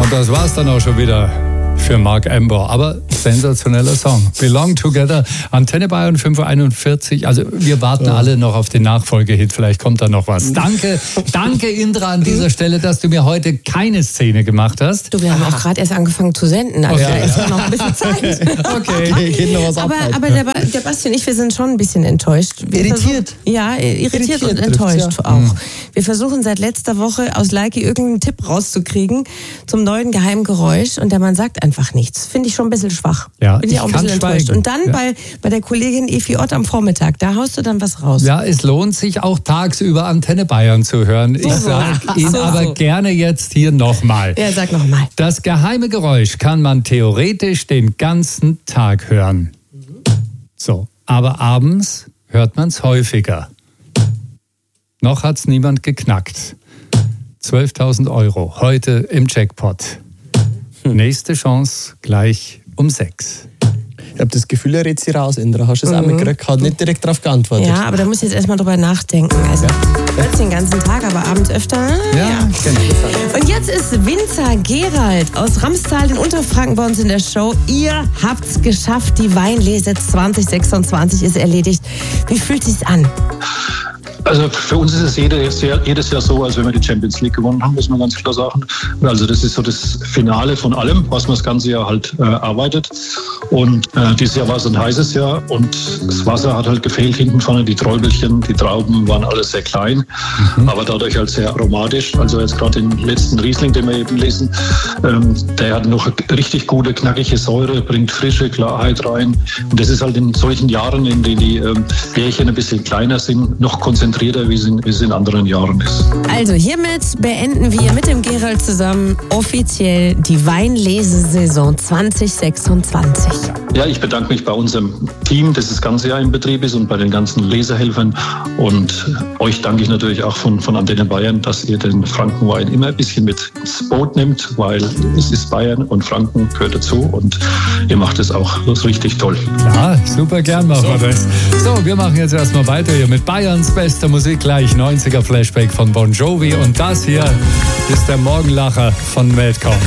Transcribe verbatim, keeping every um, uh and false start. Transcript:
Und das war's dann auch schon wieder für Mark Amber. Aber sensationeller Song. Belong Together. Antenne Bayern fünf Uhr einundvierzig. Also wir warten ja. alle noch auf den Nachfolgehit. Vielleicht kommt da noch was. Danke, danke Indra an dieser Stelle, dass du mir heute keine Szene gemacht hast. Du, wir haben auch gerade erst angefangen zu senden. Also okay. da ist ja noch ein bisschen Zeit. Okay. okay. Geht noch was aber aber der, der Basti und ich, wir sind schon ein bisschen enttäuscht. Wir irritiert? Ja, irritiert, irritiert und enttäuscht ja. auch. Wir versuchen seit letzter Woche aus Leiki irgendeinen Tipp rauszukriegen zum neuen geheimen Geräusch und der Mann sagt einfach nichts. Finde ich schon ein bisschen schwach. Ja, Bin ich, ich auch ein bisschen enttäuscht. schweigen. Und dann ja. bei, bei der Kollegin Efi Ott am Vormittag, da haust du dann was raus. Ja, es lohnt sich auch tagsüber Antenne Bayern zu hören. So ich sage so. Ihnen so, aber so. gerne jetzt hier nochmal. Ja, sag nochmal. Das geheime Geräusch kann man theoretisch den ganzen Tag hören. So, aber abends hört man es häufiger. Noch hat es niemand geknackt. zwölftausend Euro heute im Jackpot. Hm. Nächste Chance gleich um sechs. Ich habe das Gefühl, er redet sie raus, Indra. Hast du das mhm. auch mitgekriegt? Hat nicht direkt darauf geantwortet. Ja, aber da muss ich jetzt erstmal drüber nachdenken. Also, ja. hört den ganzen Tag, aber abends öfter. Ja, ja. Genau. Und jetzt ist Winzer Gerald aus Ramstal in Unterfranken bei uns in der Show. Ihr habt's geschafft. Die Weinlese zwanzig sechsundzwanzig ist erledigt. Wie fühlt sich's an? Also für uns ist es jedes Jahr, jedes Jahr so, als wenn wir die Champions League gewonnen haben, muss man ganz klar sagen. Also das ist so das Finale von allem, was man das ganze Jahr halt äh, arbeitet. Und äh, dieses Jahr war es ein heißes Jahr und das Wasser hat halt gefehlt hinten vorne. Die Träubelchen, die Trauben waren alles sehr klein, mhm. aber dadurch halt sehr aromatisch. Also jetzt gerade den letzten Riesling, den wir eben lesen, ähm, der hat noch eine richtig gute, knackige Säure, bringt frische Klarheit rein. Und das ist halt in solchen Jahren, in denen die ähm, Bärchen ein bisschen kleiner sind, noch konzentrierter, wie es, in, wie es in anderen Jahren ist. Also hiermit beenden wir mit dem Gerald zusammen offiziell die Weinlesesaison zwanzig sechsundzwanzig. Ja, ich bedanke mich bei unserem Team, das das ganze Jahr in Betrieb ist und bei den ganzen Lesehelfern. Und euch danke ich natürlich auch von, von Antenne Bayern, dass ihr den Frankenwein immer ein bisschen mit ins Boot nimmt, weil es ist Bayern und Franken gehört dazu und ihr macht es auch richtig toll. Ja, super gern machen so. wir das. So, wir machen jetzt erstmal weiter hier mit Bayerns bester Musik, gleich neunziger Flashback von Bon Jovi und das hier ist der Morgenlacher von Weltcom.